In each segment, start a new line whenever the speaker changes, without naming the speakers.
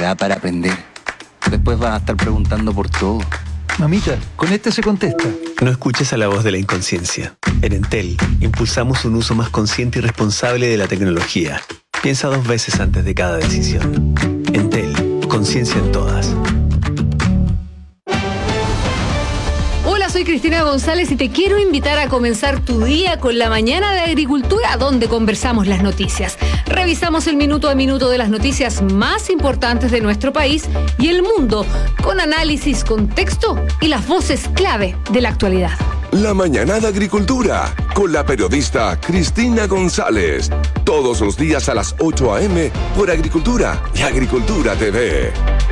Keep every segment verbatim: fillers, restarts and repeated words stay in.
da para aprender. Después vas a estar preguntando por todo.
Mamita, con este se contesta.
No escuches a la voz de la inconsciencia. En Entel, impulsamos un uso más consciente y responsable de la tecnología. Piensa dos veces antes de cada decisión. Entel, conciencia en todas.
Hola, soy Cristina González y te quiero invitar a comenzar tu día con la Mañana de Agricultura, donde conversamos las noticias. Revisamos el minuto a minuto de las noticias más importantes de nuestro país y el mundo, con análisis, contexto y las voces clave de la actualidad.
La Mañana de Agricultura, con la periodista Cristina González. Todos los días a las ocho a eme por Agricultura y Agricultura T V.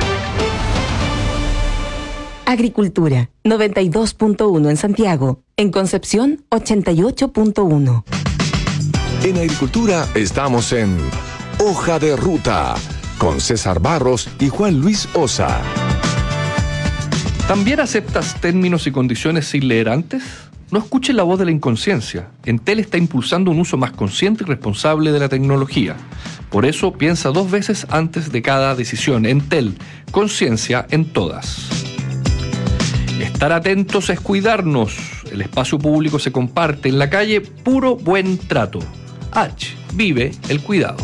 Agricultura, noventa y dos punto uno en Santiago. En Concepción, ochenta y ocho punto uno.
En Agricultura estamos en Hoja de Ruta, con César Barros y Juan Luis Osa.
¿También aceptas términos y condiciones sin leer antes? No escuches la voz de la inconsciencia. Entel está impulsando un uso más consciente y responsable de la tecnología. Por eso, piensa dos veces antes de cada decisión. Entel, conciencia en todas. Estar atentos es cuidarnos. El espacio público se comparte. En la calle, puro buen trato. H. Vive el cuidado.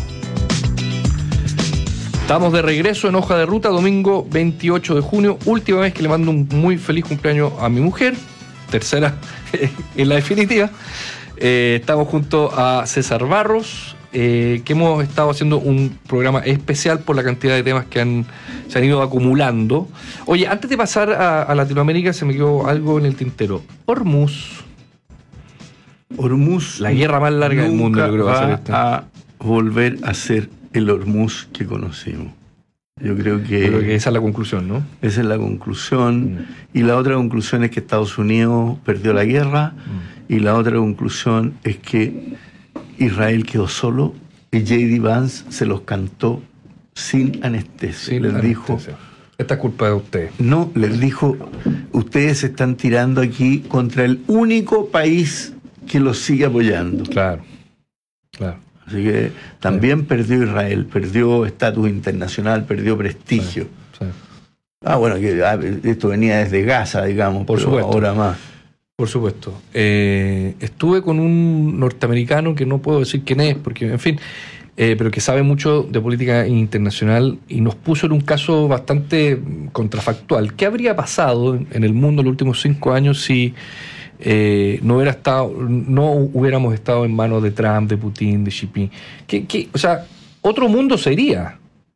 Estamos de regreso en Hoja de Ruta, domingo veintiocho de junio. Última vez que le mando un muy feliz cumpleaños a mi mujer. Tercera en la definitiva. Eh, estamos junto a César Barros, eh, que hemos estado haciendo un programa especial por la cantidad de temas que han, se han ido acumulando. Oye, antes de pasar a, a Latinoamérica, se me quedó algo en el tintero. Hormuz.
Hormuz.
La guerra más larga del mundo, yo creo que va a ser esta.
a volver a ser el Hormuz que conocimos. Yo creo que,
creo que esa es la conclusión, ¿no?
Esa es la conclusión. Mm. Y la otra conclusión es que Estados Unidos perdió la guerra. Mm. Y la otra conclusión es que Israel quedó solo y J D Vance se los cantó sin anestesia.
Sin
les
anestesia.
dijo...
Esta es culpa de ustedes.
No, les dijo, ustedes se están tirando aquí contra el único país que los sigue apoyando.
Claro, claro.
Así que también sí. perdió Israel, perdió estatus internacional, perdió prestigio. Sí, sí. Ah, bueno, que ah, esto venía desde Gaza, digamos,
por
pero
supuesto.
Ahora más.
Por supuesto. Eh, estuve con un norteamericano que no puedo decir quién es, porque, en fin, eh, pero que sabe mucho de política internacional y nos puso en un caso bastante contrafactual. ¿Qué habría pasado en, en el mundo en los últimos cinco años si Eh, no hubiera estado, no hubiéramos estado en manos de Trump, de Putin, de Xi Jinping? ¿Qué, qué, o sea, otro mundo sería.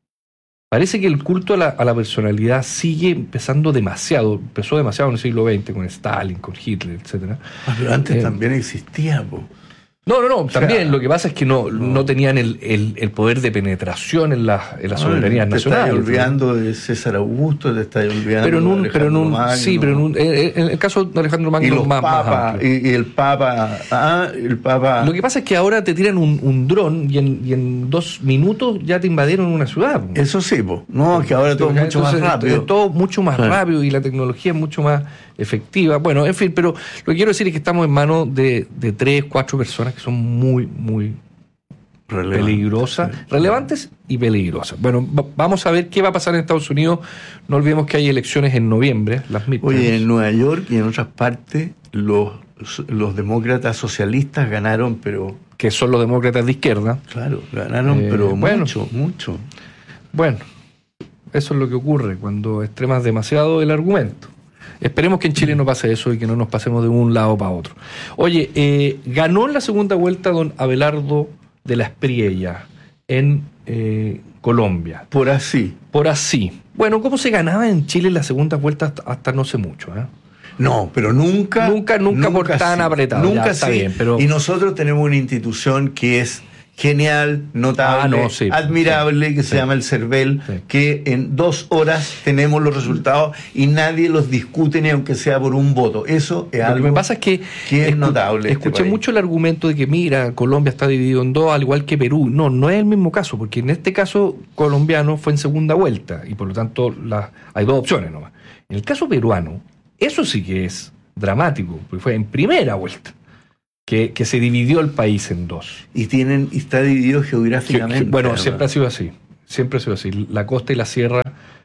Parece que el culto a la, a la personalidad sigue empezando demasiado. Empezó demasiado en el siglo veinte con Stalin, con Hitler, etcétera.
Ah, pero antes
eh,
también existía, po.
No, no, no,
o sea,
también lo que pasa es que no, no. no tenían el, el, el poder de penetración en la, en la soberanía nacional.
Te estás olvidando de César Augusto, te estás olvidando
pero en un,
de
pero en un,
Magno.
Sí, pero en, un, en el caso de Alejandro Magno
y los
más,
papas,
más
y, y el Papa, ah, el Papa.
Lo que pasa es que ahora te tiran un, un dron y en, y en dos minutos ya te invadieron una ciudad.
Eso sí, po. No, es que ahora todo es mucho
Entonces,
más rápido.
Todo mucho más sí. rápido y la tecnología es mucho más efectiva. Bueno, en fin, pero lo que quiero decir es que estamos en manos de, de tres, cuatro personas que son muy, muy Relevante, peligrosas, sí. relevantes y peligrosas. Bueno, va, vamos a ver qué va a pasar en Estados Unidos. No olvidemos que hay elecciones en noviembre, las midterms.
Oye, en Nueva York y en otras partes los, los demócratas socialistas ganaron, pero...
Que son los demócratas de izquierda.
Claro, ganaron, eh, pero bueno, mucho, mucho.
Bueno, eso es lo que ocurre cuando extremas demasiado el argumento. Esperemos que en Chile no pase eso y que no nos pasemos de un lado para otro. Oye, eh, ganó en la segunda vuelta don Abelardo de la Espriella en eh, Colombia.
Por así.
Por así. Bueno, ¿cómo se ganaba en Chile en la segunda vuelta hasta, hasta no sé mucho? ¿eh?
No, pero nunca...
Nunca, nunca, nunca por tan
sí.
apretado.
Nunca
ya, está
sí.
bien, pero...
Y nosotros tenemos una institución que es genial, notable,
ah, no, sí,
admirable,
sí,
que
sí.
se llama el CERVEL,
sí.
que en dos horas tenemos los resultados y nadie los discute ni aunque sea por un voto. Eso es
Lo
algo
que me pasa es que,
que es
escu-
notable.
Escuché
este
mucho el argumento de que, mira, Colombia está dividido en dos, al igual que Perú. No, no es el mismo caso, porque en este caso colombiano fue en segunda vuelta y por lo tanto la, hay dos opciones nomás. En el caso peruano, eso sí que es dramático, porque fue en primera vuelta. Que, que se dividió el país en dos.
Y tienen y está dividido geográficamente.
Que, que, bueno,
además.
siempre ha sido así. Siempre ha sido así. La costa y la sierra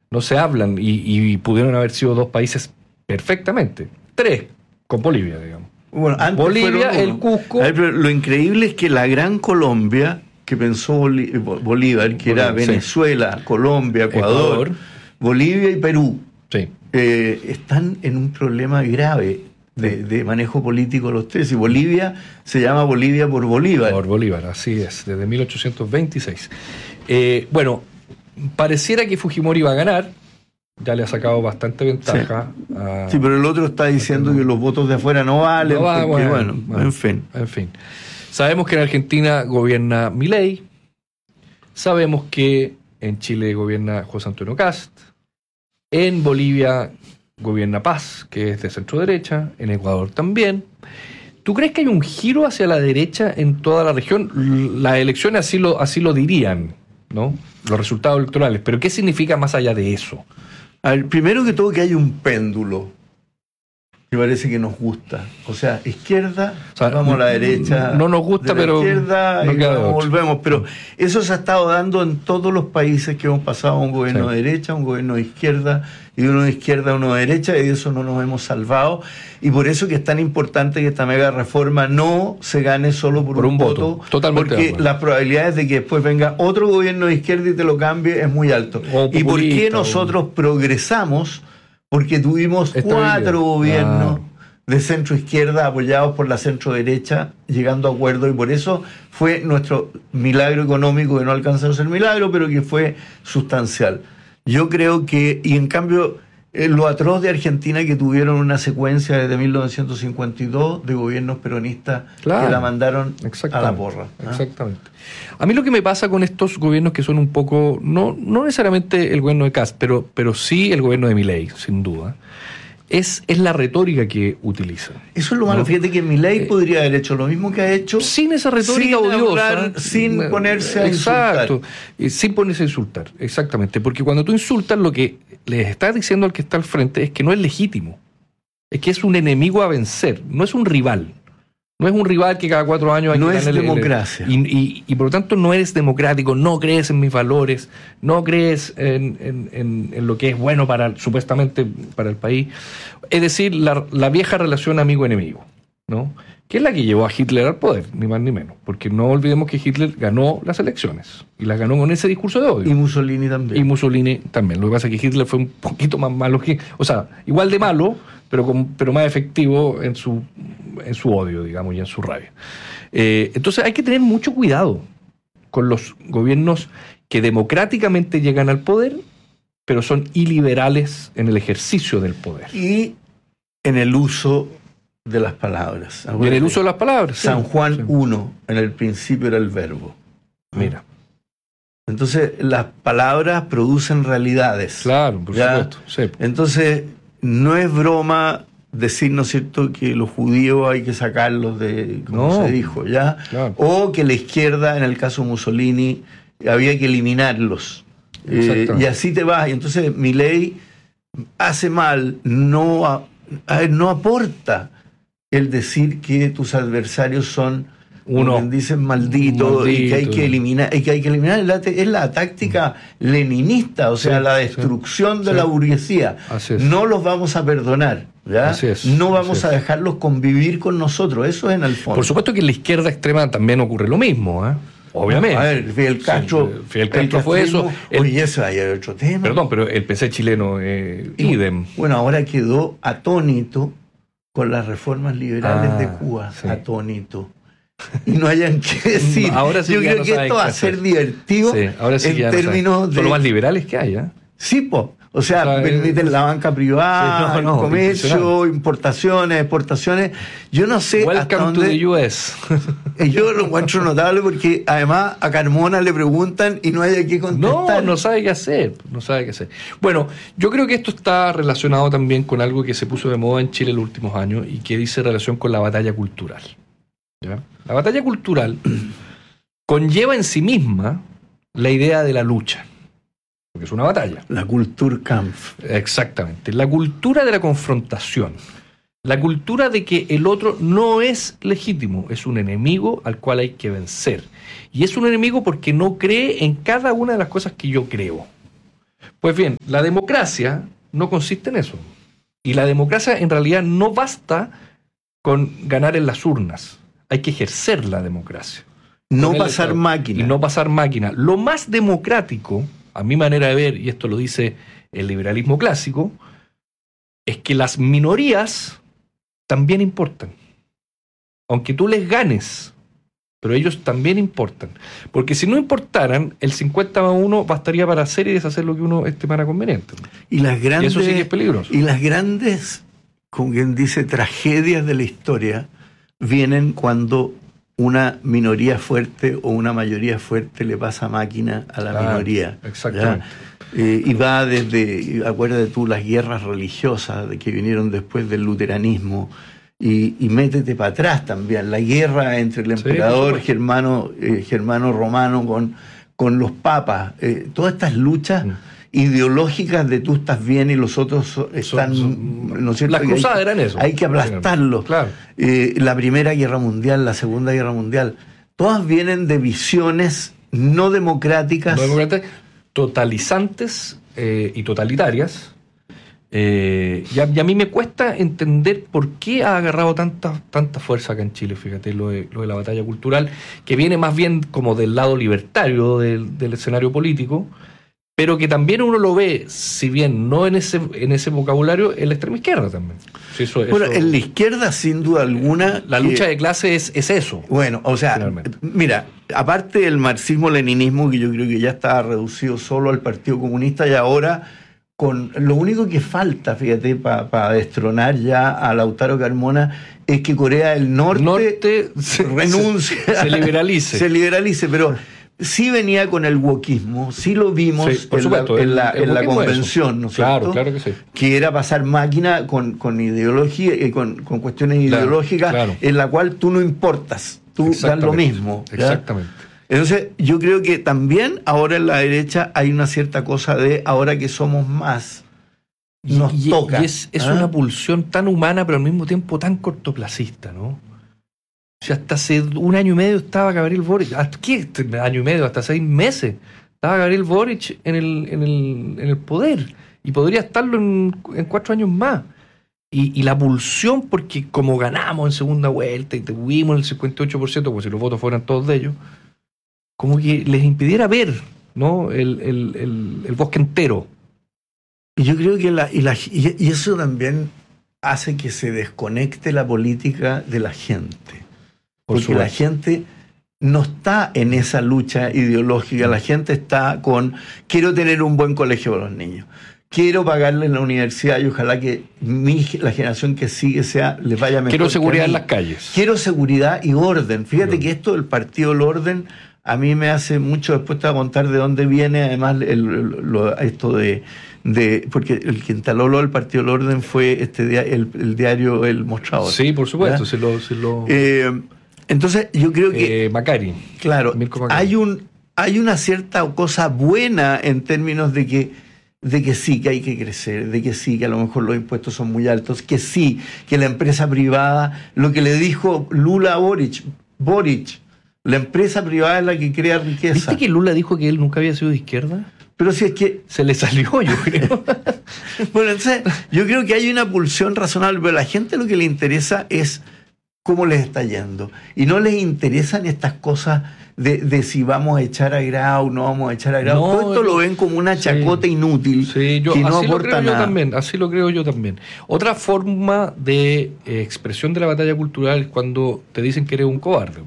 No se hablan y, y pudieron haber sido dos países perfectamente. Tres, con Bolivia, digamos.
Bueno, antes
Bolivia,
fueron uno.
el Cusco.
A ver, pero lo increíble es que la gran Colombia, que pensó Bolí- Bolívar, que
Bolívar,
era
sí.
Venezuela, Colombia, Ecuador,
Ecuador.
Bolivia y Perú,
Sí.
eh, están en un problema grave de, de manejo político los tres. Y Bolivia se llama Bolivia por Bolívar.
Por Bolívar, así es, desde mil ochocientos veintiséis. Eh, bueno, pareciera que Fujimori iba a ganar, ya le ha sacado bastante ventaja.
Sí.
a-
Sí, pero el otro está diciendo que los votos de afuera no valen.
No va,
porque,
bueno,
bueno,
bueno,
en fin.
En fin. Sabemos que en Argentina gobierna Milei, sabemos que en Chile gobierna José Antonio Kast, en Bolivia gobierna Paz, que es de centro derecha, en Ecuador también. ¿Tú crees que hay un giro hacia la derecha en toda la región? L- Las elecciones así lo, así lo dirían, ¿no? Los resultados electorales. Pero ¿qué significa más allá de eso?
A ver, primero que todo que hay un péndulo que parece que nos gusta. O sea, izquierda,
O sea,
vamos a la derecha.
no nos gusta,
de la
pero
izquierda
no
y
queda de
luego
otra.
volvemos. Pero eso se ha estado dando en todos los países que hemos pasado a un gobierno
Sí.
de derecha, un gobierno de izquierda, y de uno de izquierda a uno de derecha, y de eso no nos hemos salvado. Y por eso que es tan importante que esta mega reforma no se gane solo por,
Por
un,
un voto.
voto,
Totalmente de
porque
acuerdo.
las probabilidades de que después venga otro gobierno de izquierda y te lo cambie es muy alto.
O
¿Y por qué
populista,
nosotros progresamos? Porque tuvimos
Estabilidad.
cuatro gobiernos
Claro.
de centro izquierda apoyados por la centro derecha, llegando a acuerdos, y por eso fue nuestro milagro económico, que no alcanzó a ser milagro, pero que fue sustancial. Yo creo que, y en cambio, eh, lo atroz de Argentina, que tuvieron una secuencia desde mil novecientos cincuenta y dos de gobiernos peronistas
Claro.
que la mandaron a la
Exactamente,
porra. ¿ah?
Exactamente. A mí lo que me pasa con estos gobiernos que son un poco, no, no necesariamente el gobierno de Kast, pero, pero sí el gobierno de Milei, sin duda, es, es la retórica que utiliza.
Eso es lo malo.
¿No?
Fíjate que Milei
Eh,
podría haber hecho lo mismo que ha hecho
Sin esa retórica
sin
odiosa.
hablar, sin
eh,
ponerse a
Exacto,
insultar.
eh, sin ponerse a insultar, exactamente. Porque cuando tú insultas, lo que les estás diciendo al que está al frente es que no es legítimo. Es que es un enemigo a vencer, no es un rival. No es un rival que cada cuatro años hay
No
que
es
ganarle-
democracia.
Y, y- y por lo tanto no eres democrático, no crees en mis valores, no crees en, en- en- en lo que es bueno para supuestamente para el país. Es decir, la, la vieja relación amigo-enemigo, ¿no? Que es la que llevó a Hitler al poder, ni más ni menos. Porque no olvidemos que Hitler ganó las elecciones y las ganó con ese discurso de odio.
Y Mussolini también.
Y Mussolini también. Lo que pasa es que Hitler fue un poquito más malo que... O sea, igual de malo, pero, con, pero más efectivo en su, en su odio, digamos, y en su rabia. Eh, entonces hay que tener mucho cuidado con los gobiernos que democráticamente llegan al poder, pero son iliberales en el ejercicio del poder.
Y en el uso de las palabras.
Y en el uso de las palabras. sí.
San Juan
Sí.
uno, en el principio era el verbo.
Mira,
Entonces, las palabras producen realidades.
claro, por
¿Ya?
supuesto. Sí.
Entonces, no es broma decir, ¿no es cierto?, que los judíos hay que sacarlos de, como
No.
se dijo, ¿ya?
Claro.
O que la izquierda, en el caso Mussolini, había que eliminarlos. Eh,
Exactamente.
y así te vas. Y entonces, Milei hace mal, no, a- a ver, no aporta el decir que tus adversarios son,
Uno.
como dicen, malditos, y que hay
Maldito.
que eliminar, y que hay que eliminar. Es la, es la táctica leninista, o sea,
Sí,
la
sí,
destrucción de
sí.
la burguesía.
Así es.
No los vamos a perdonar, ¿ya?
Así es,
no vamos
así
a
es.
dejarlos convivir con nosotros. Eso es en el fondo.
Por supuesto que en la izquierda extrema también ocurre lo mismo, ¿eh? Obviamente.
A ver, Fidel Castro.
Sí, Fidel
el
Castro fue eso.
castrismo-
El-
Oye, eso ahí hay otro tema.
Perdón, pero el P C chileno, eh,
Y,
idem.
Bueno, ahora quedó atónito con las reformas liberales
Ah,
de Cuba.
sí.
Atónito. Y no hayan que decir.
Ahora sí
Yo
que ya
creo
no
que
saben
esto
qué
va a ser
hacer.
divertido
Sí, ahora sí
en
que ya no saben.
términos
Son
de.
los más liberales que hay, ¿eh?
Sí, po. O sea,
O sea,
permiten
eh,
la banca privada,
sí, no, no,
el comercio,
impresionante.
importaciones, exportaciones. Yo no sé hasta
Welcome to
dónde.
the U S.
Eh, Yo lo encuentro notable porque además a Carmona le preguntan y no hay que
No,
contestar.
no sabe qué hacer, no sabe qué hacer. Bueno, yo creo que esto está relacionado también con algo que se puso de moda en Chile en los últimos años y que dice relación con la batalla cultural. ¿Ya? La batalla cultural conlleva en sí misma la idea de la lucha, porque es una batalla.
La Kulturkampf.
Exactamente. La cultura de la confrontación. La cultura de que el otro no es legítimo, es un enemigo al cual hay que vencer. Y es un enemigo porque no cree en cada una de las cosas que yo creo. Pues bien, la democracia no consiste en eso. Y la democracia en realidad no basta con ganar en las urnas. Hay que ejercer la democracia.
No pasar máquina.
Y no pasar máquina. Lo más democrático, a mi manera de ver, y esto lo dice el liberalismo clásico, es que las minorías también importan. Aunque tú les ganes, pero ellos también importan. Porque si no importaran, el cincuenta más uno bastaría para hacer y deshacer lo que uno estimara conveniente.
Y las grandes,
y eso sí que es peligroso.
Y las grandes, como quien dice, tragedias de la historia vienen cuando una minoría fuerte o una mayoría fuerte le pasa máquina a la
Claro,
minoría.
exactamente.
Eh, y va desde, acuérdate tú, las guerras religiosas de que vinieron después del luteranismo. Y, y métete para atrás también, la guerra entre el emperador sí, germano, eh, germano romano con, con los papas, eh, todas estas luchas mm. ideológicas de tú estás bien y los otros están...
Son, son,
¿no es cierto?
las cruzadas eran eso.
Hay que aplastarlos.
Claro.
Eh, la Primera Guerra Mundial, la Segunda Guerra Mundial, todas vienen de visiones no democráticas.
No democráticas, totalizantes eh, y totalitarias. Eh, y, a, y a mí me cuesta entender por qué ha agarrado tanta, tanta fuerza acá en Chile, fíjate, lo de, lo de la batalla cultural, que viene más bien como del lado libertario del, del escenario político, pero que también uno lo ve, si bien no en ese, en ese vocabulario, en la extrema izquierda también. Sí, eso,
bueno,
eso,
en la izquierda sin duda alguna...
La lucha de clase es, es eso.
Bueno, o sea, finalmente. Mira, aparte del marxismo-leninismo, que yo creo que ya estaba reducido solo al Partido Comunista y ahora... Con lo único que falta, fíjate, para pa destronar ya a Lautaro Carmona es que Corea del Norte,
Norte se,
renuncie,
se, se liberalice.
Se liberalice, pero sí venía con el wokismo, sí lo vimos
sí, por
en,
supuesto,
la,
el,
en, la,
el
en la convención, ¿no es
claro,
cierto?
Claro que sí.
Que era pasar máquina con, con ideología, eh, con, con cuestiones claro, ideológicas claro. en la cual tú no importas, tú das lo mismo. ¿ya?
Exactamente.
Entonces, yo creo que también ahora en la derecha hay una cierta cosa de ahora que somos más, nos
y,
toca.
Y es, es
¿ah?
una pulsión tan humana, pero al mismo tiempo tan cortoplacista, ¿no? O sea, hasta hace un año y medio estaba Gabriel Boric, ¿hasta qué año y medio? Hasta seis meses estaba Gabriel Boric en el, en el, en el poder y podría estarlo en, en cuatro años más. Y, y la pulsión, porque como ganamos en segunda vuelta y tuvimos el cincuenta y ocho por ciento, como si los votos fueran todos de ellos, como que les impidiera ver, ¿no? el, el, el, el bosque entero.
Y yo creo que la, y, la, y eso también hace que se desconecte la política de la gente. Por Porque supuesto. La gente no está en esa lucha ideológica, la gente está con quiero tener un buen colegio para los niños, quiero pagarle en la universidad y ojalá que mi, la generación que sigue sea les vaya mejor.
Quiero seguridad en las calles.
Quiero seguridad y orden. Fíjate no. que esto del partido del orden a mí me hace mucho, después te voy a contar de dónde viene además el, el, lo, esto de, de... Porque el que instaló lo del Partido del Orden fue este el, el diario El Mostrador.
Sí, por supuesto. Se lo, se lo...
Eh, entonces yo creo que...
Eh, Macari.
Claro, Macari. Hay, un, hay una cierta cosa buena en términos de que, de que sí, que hay que crecer, de que sí, que a lo mejor los impuestos son muy altos, que sí, que la empresa privada, lo que le dijo Lula a Boric, Boric, la empresa privada es la que crea riqueza.
¿Viste que Lula dijo que él nunca había sido de izquierda?
Pero si es que...
Se le salió, yo creo.
Bueno, entonces, yo creo que hay una pulsión razonable, pero a la gente lo que le interesa es cómo les está yendo. Y no les interesan estas cosas de, de si vamos a echar a Grau o no vamos a echar a Grau. No, todo esto yo, lo ven como una chacota sí, inútil
sí, yo,
que no
así
aporta
lo creo
nada.
Yo también, así lo creo yo también. Otra forma de eh, expresión de la batalla cultural es cuando te dicen que eres un cobarde.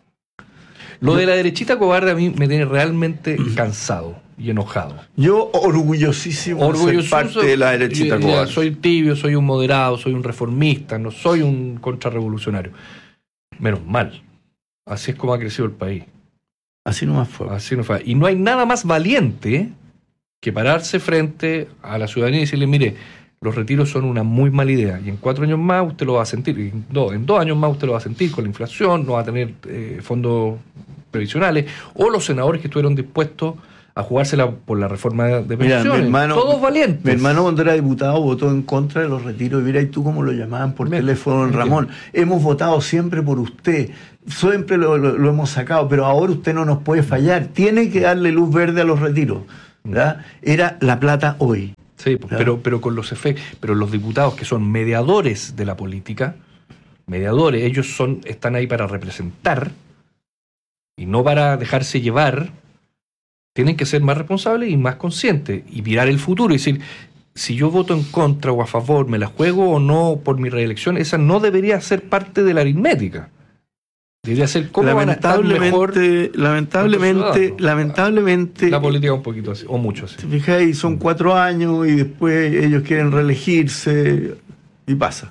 Lo de la derechita cobarde a mí me tiene realmente cansado y enojado.
Yo orgullosísimo de ser parte de la derechita
yo,
cobarde.
Soy tibio, soy un moderado, soy un reformista, no soy un contrarrevolucionario. Menos mal. Así es como ha crecido el país.
Así nomás fue.
Así no fue. Y no hay nada más valiente que pararse frente a la ciudadanía y decirle, mire, los retiros son una muy mala idea y en cuatro años más usted lo va a sentir, y en, dos, en dos años más usted lo va a sentir con la inflación, no va a tener eh, fondos previsionales, o los senadores que estuvieron dispuestos a jugársela por la reforma de pensiones. Mira, mi hermano, todos valientes.
Mi hermano cuando era diputado votó en contra de los retiros. Mira, y tú cómo lo llamaban por me, teléfono, Ramón. Me hemos votado siempre por usted, siempre lo, lo, lo hemos sacado, pero ahora usted no nos puede fallar, tiene que darle luz verde a los retiros. ¿verdad? Era la plata hoy.
Sí, pero, pero con los efectos, pero los diputados que son mediadores de la política, mediadores, ellos son, están ahí para representar y no para dejarse llevar, tienen que ser más responsables y más conscientes y mirar el futuro y decir, si yo voto en contra o a favor, me la juego o no por mi reelección, esa no debería ser parte de la aritmética. Debería ser cómo van a estar mejor.
Lamentablemente, lamentablemente.
La política un poquito así, o mucho así.
Te fijáis, son cuatro años y después ellos quieren reelegirse y pasa.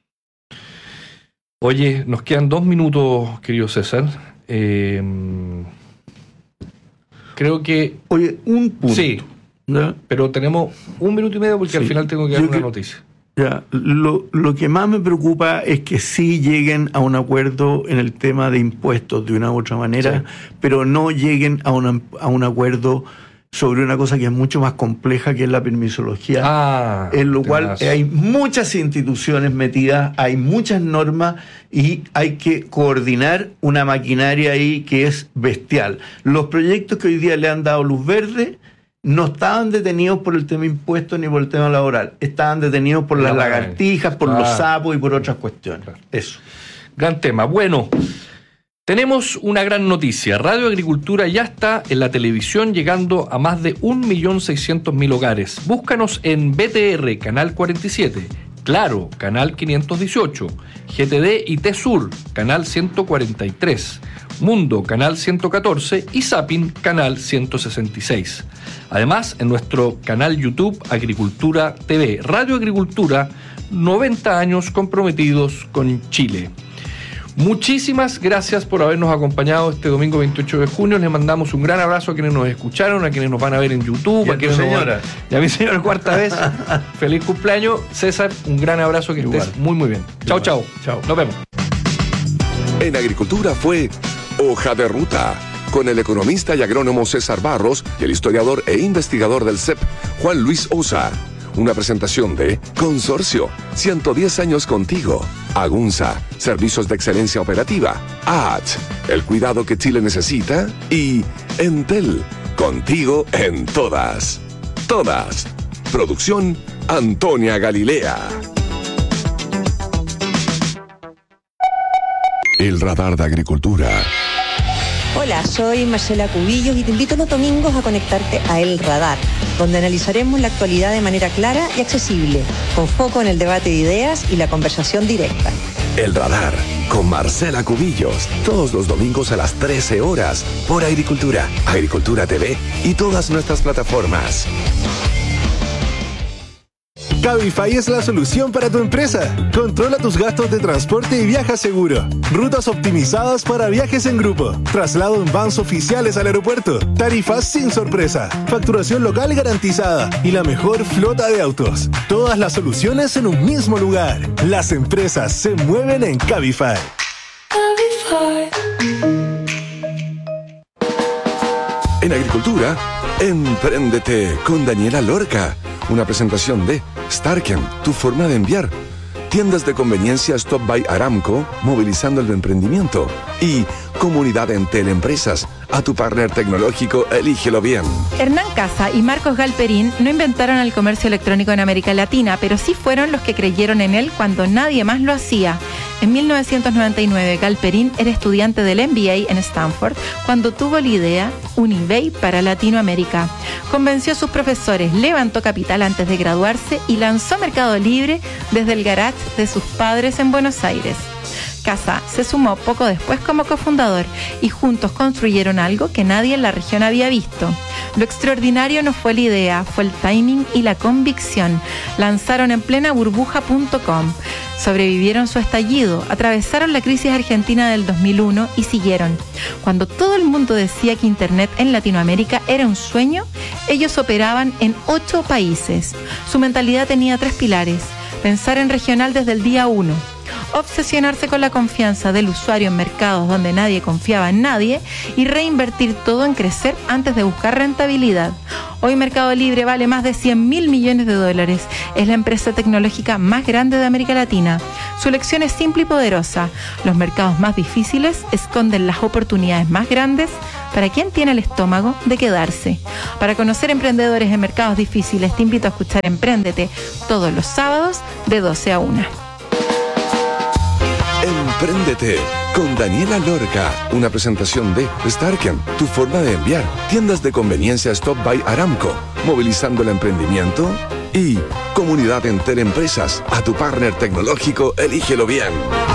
Oye, nos quedan dos minutos, querido César. Eh, creo que.
Oye, un punto.
Sí, ¿no? Pero tenemos un minuto y medio porque sí, al final tengo que dar Yo una que... noticia.
Ya, lo, lo que más me preocupa es que sí lleguen a un acuerdo en el tema de impuestos de una u otra manera, sí, pero no lleguen a, una, a un acuerdo sobre una cosa que es mucho más compleja, que es la permisología,
ah,
en lo cual hay muchas instituciones metidas, hay muchas normas y hay que coordinar una maquinaria ahí que es bestial. Los proyectos que hoy día le han dado luz verde no estaban detenidos por el tema impuesto ni por el tema laboral, estaban detenidos por las lagartijas, por ah, los sapos y por otras cuestiones. Claro. Eso.
Gran tema. Bueno, tenemos una gran noticia. Radio Agricultura ya está en la televisión, llegando a más de un millón seiscientos mil hogares. Búscanos en B T R, canal cuarenta y siete, Claro, canal quinientos dieciocho, G T D y T-Sur, canal ciento cuarenta y tres, Mundo, canal ciento catorce y Zapping, canal ciento sesenta y seis. Además, en nuestro canal YouTube Agricultura T V, Radio Agricultura, noventa años comprometidos con Chile. Muchísimas gracias por habernos acompañado este domingo veintiocho de junio. Les mandamos un gran abrazo a quienes nos escucharon, a quienes nos van a ver en YouTube,
y
a, a quienes
señora.
Nos van... Y a mi señora cuarta vez. Feliz cumpleaños, César. Un gran abrazo, que Igual. estés muy muy bien. Chao, chao.
Chao.
Nos vemos.
En Agricultura fue Hoja de Ruta, con el economista y agrónomo César Barros y el historiador e investigador del C E P, Juan Luis Osa. Una presentación de Consorcio, ciento diez años contigo. Agunza, servicios de excelencia operativa. A H, el cuidado que Chile necesita. Y Entel, contigo en todas. Todas. Producción Antonia Galilea. El radar de Agricultura.
Hola, soy Marcela Cubillos y te invito los domingos a conectarte a El Radar, donde analizaremos la actualidad de manera clara y accesible, con foco en el debate de ideas y la conversación directa.
El Radar, con Marcela Cubillos, todos los domingos a las trece horas, por Agricultura, Agricultura T V y todas nuestras plataformas.
Cabify es la solución para tu empresa. Controla tus gastos de transporte y viaja seguro. Rutas optimizadas para viajes en grupo. Traslado en vans oficiales al aeropuerto. Tarifas sin sorpresa. Facturación local garantizada. Y la mejor flota de autos. Todas las soluciones en un mismo lugar. Las empresas se mueven en Cabify. Cabify.
En Agricultura, Empréndete con Daniela Lorca. Una presentación de Starken, tu forma de enviar. Tiendas de conveniencia Stop by Aramco, movilizando el emprendimiento. Y Comunidad Entel Empresas. A tu partner tecnológico, elígelo bien.
Hernán Casa y Marcos Galperín no inventaron el comercio electrónico en América Latina, pero sí fueron los que creyeron en él cuando nadie más lo hacía. En mil novecientos noventa y nueve, Galperín era estudiante del M B A en Stanford cuando tuvo la idea un eBay para Latinoamérica. Convenció a sus profesores, levantó capital antes de graduarse y lanzó Mercado Libre desde el garage de sus padres en Buenos Aires. Casa se sumó poco después como cofundador y juntos construyeron algo que nadie en la región había visto. Lo extraordinario no fue la idea, fue el timing y la convicción. Lanzaron en plena burbuja punto com. Sobrevivieron su estallido, atravesaron la crisis argentina del dos mil uno y siguieron. Cuando todo el mundo decía que Internet en Latinoamérica era un sueño, ellos operaban en ocho países. Su mentalidad tenía tres pilares. Pensar en regional desde el día uno. obsesionarse con la confianza del usuario en mercados donde nadie confiaba en nadie y reinvertir todo en crecer antes de buscar rentabilidad. Hoy Mercado Libre vale más de cien mil millones de dólares. Es la empresa tecnológica más grande de América Latina. Su elección es simple y poderosa. Los mercados más difíciles esconden las oportunidades más grandes para quien tiene el estómago de quedarse. Para conocer emprendedores en mercados difíciles, te invito a escuchar Empréndete todos los sábados de doce a una.
Empréndete con Daniela Lorca, una presentación de Starken, tu forma de enviar, tiendas de conveniencia Stop by Aramco, movilizando el emprendimiento, y Comunidad Entel Empresas, a tu partner tecnológico, elígelo bien.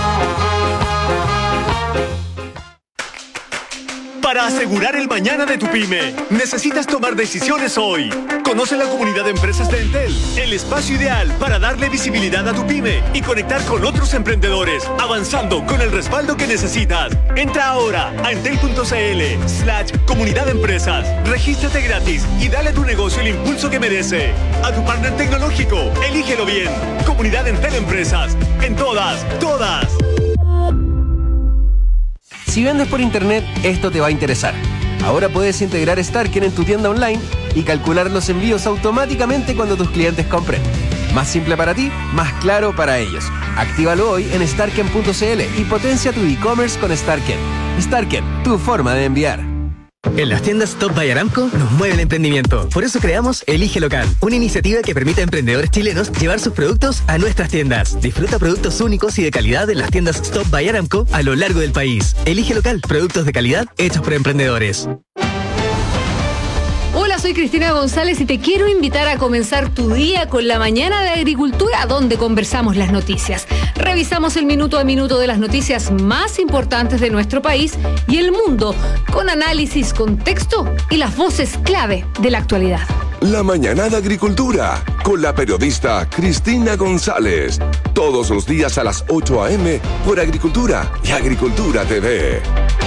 Para asegurar el mañana de tu pyme, necesitas tomar decisiones hoy. Conoce la comunidad de empresas de Entel, el espacio ideal para darle visibilidad a tu pyme y conectar con otros emprendedores, avanzando con el respaldo que necesitas. Entra ahora a entel.cl slash comunidad de empresas. Regístrate gratis y dale a tu negocio el impulso que merece. A tu partner tecnológico, elígelo bien. Comunidad Entel Empresas. En todas, todas.
Si vendes por internet, esto te va a interesar. Ahora puedes integrar Starken en tu tienda online y calcular los envíos automáticamente cuando tus clientes compren. Más simple para ti, más claro para ellos. Actívalo hoy en starken punto cl y potencia tu e-commerce con Starken. Starken, tu forma de enviar.
En las tiendas Stop by Aramco nos mueve el emprendimiento. Por eso creamos Elige Local, una iniciativa que permite a emprendedores chilenos llevar sus productos a nuestras tiendas. Disfruta productos únicos y de calidad en las tiendas Stop by Aramco a lo largo del país. Elige Local, productos de calidad hechos por emprendedores.
Hola, soy Cristina González y te quiero invitar a comenzar tu día con la mañana de agricultura, donde conversamos las noticias. Revisamos el minuto a minuto de las noticias más importantes de nuestro país y el mundo, con análisis, contexto y las voces clave de la actualidad.
La mañana de agricultura, con la periodista Cristina González. Todos los días a las ocho a eme por Agricultura y Agricultura T V.